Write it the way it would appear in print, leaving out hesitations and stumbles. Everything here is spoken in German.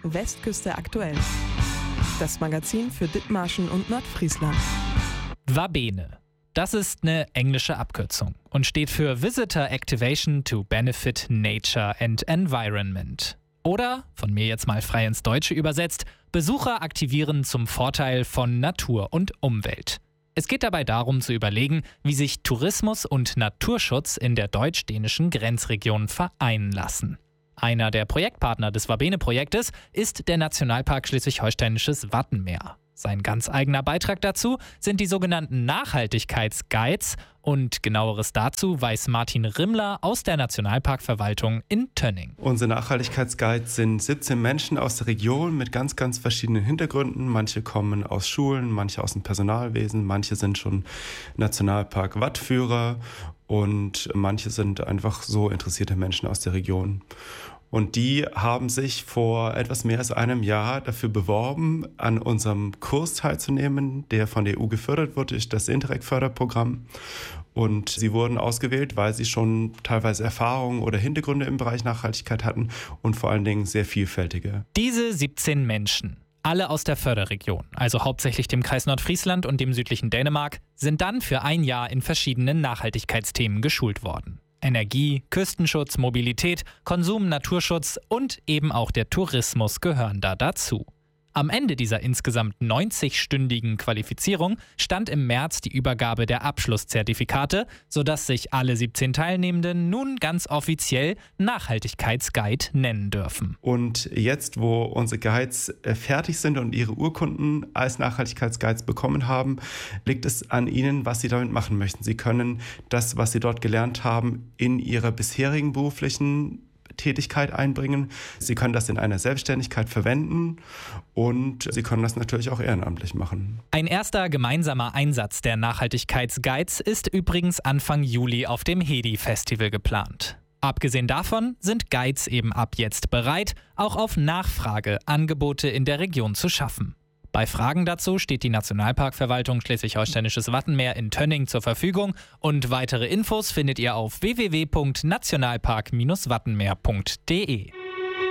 Westküste aktuell. Das Magazin für Dithmarschen und Nordfriesland. VABENE. Das ist eine englische Abkürzung und steht für Visitor Activation to Benefit Nature and Environment. Oder, von mir jetzt mal frei ins Deutsche übersetzt, Besucher aktivieren zum Vorteil von Natur und Umwelt. Es geht dabei darum zu überlegen, wie sich Tourismus und Naturschutz in der deutsch-dänischen Grenzregion vereinen lassen. Einer der Projektpartner des VABENE-Projektes ist der Nationalpark Schleswig-Holsteinisches Wattenmeer. Sein ganz eigener Beitrag dazu sind die sogenannten Nachhaltigkeitsguides und genaueres dazu weiß Martin Rimmler aus der Nationalparkverwaltung in Tönning. Unsere Nachhaltigkeitsguides sind 17 Menschen aus der Region mit ganz, ganz verschiedenen Hintergründen. Manche kommen aus Schulen, manche aus dem Personalwesen, manche sind schon Nationalpark-Wattführer und manche sind einfach so interessierte Menschen aus der Region. Und die haben sich vor etwas mehr als einem Jahr dafür beworben, an unserem Kurs teilzunehmen, der von der EU gefördert wird durch das Interreg-Förderprogramm. Und sie wurden ausgewählt, weil sie schon teilweise Erfahrungen oder Hintergründe im Bereich Nachhaltigkeit hatten und vor allen Dingen sehr vielfältige. Diese 17 Menschen, alle aus der Förderregion, also hauptsächlich dem Kreis Nordfriesland und dem südlichen Dänemark, sind dann für ein Jahr in verschiedenen Nachhaltigkeitsthemen geschult worden. Energie, Küstenschutz, Mobilität, Konsum, Naturschutz und eben auch der Tourismus gehören da dazu. Am Ende dieser insgesamt 90-stündigen Qualifizierung stand im März die Übergabe der Abschlusszertifikate, sodass sich alle 17 Teilnehmenden nun ganz offiziell Nachhaltigkeitsguide nennen dürfen. Und jetzt, wo unsere Guides fertig sind und ihre Urkunden als Nachhaltigkeitsguides bekommen haben, liegt es an ihnen, was sie damit machen möchten. Sie können das, was sie dort gelernt haben, in ihrer bisherigen beruflichen Tätigkeit einbringen. Sie können das in einer Selbstständigkeit verwenden und Sie können das natürlich auch ehrenamtlich machen. Ein erster gemeinsamer Einsatz der Nachhaltigkeitsguides ist übrigens Anfang Juli auf dem Hedi-Festival geplant. Abgesehen davon sind Guides eben ab jetzt bereit, auch auf Nachfrage Angebote in der Region zu schaffen. Bei Fragen dazu steht die Nationalparkverwaltung Schleswig-Holsteinisches Wattenmeer in Tönning zur Verfügung und weitere Infos findet ihr auf www.nationalpark-wattenmeer.de.